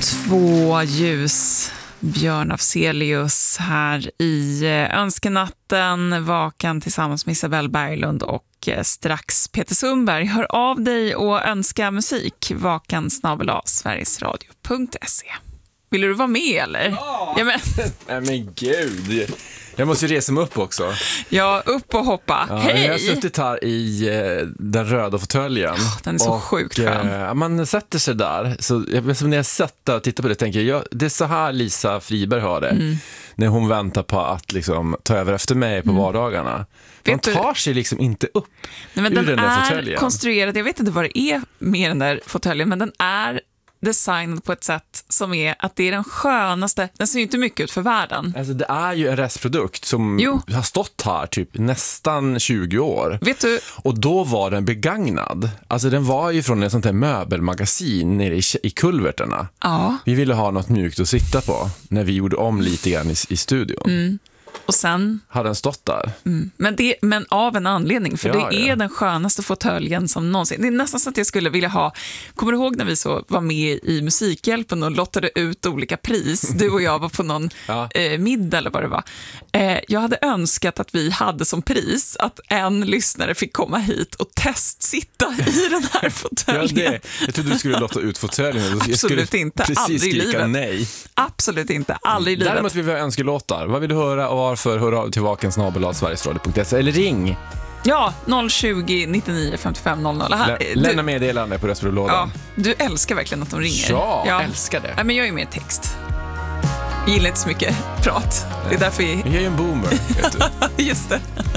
Två ljus, Björn Afzelius här i Önskenatten, vakan tillsammans med Isabelle Berglund och strax Peter Sundberg. Hör av dig och önska musik, vakan@sverigesradio.se. Vill du vara med eller? Ja, men gud. Jag måste ju resa mig upp också. Ja, upp och hoppa. Ja, Hej! jag har suttit här i den röda fåtöljen. Den är så sjukt skön. Man sätter sig där. Så när jag sätter och tittar på det tänker jag, det är så här Lisa Friberg har det. När hon väntar på att liksom, ta över efter mig på vardagarna. Man tar sig liksom inte upp. Nej, men ur den den där är fåtöljen. konstruerad, jag vet inte vad det är med den där fåtöljen, men den är designad på ett sätt som är att det är den skönaste, den ser ju inte mycket ut för världen. Alltså det är ju en restprodukt som har stått här typ nästan 20 år. Vet du? Och då var den begagnad. Alltså den var ju från ett sånt här möbelmagasin nere i kulverterna. Ja. Vi ville ha något mjukt att sitta på när vi gjorde om lite grann i studion. Och sen hade den stått där. Men av en anledning, för Ja, det är den skönaste fåtöljen som någonsin. Det är nästan så att jag skulle vilja ha. Kommer du ihåg när vi så var med i Musikhjälpen och lottade ut olika pris? Du och jag var på någon middag eller vad det var. Jag hade önskat att vi hade som pris att en lyssnare fick komma hit och testsitta i den här fåtöljen. Jag trodde du skulle lotta ut fåtöljen. Absolut inte, aldrig i livet. Nej. Absolut inte, aldrig i livet. Däremot vill vi ha önskelåtar. Vad vill du höra och varför? Hör av till vakan@sverigesradio.se eller ring. Ja, 020 99 55 00. Lämna meddelande på röstbrevlådan. Ja, du älskar verkligen att de ringer. Ja, älskar det. Nej, men jag är mer text. Jag gillar inte så mycket prat. Det är därför Jag är ju en boomer, vet du. Just det.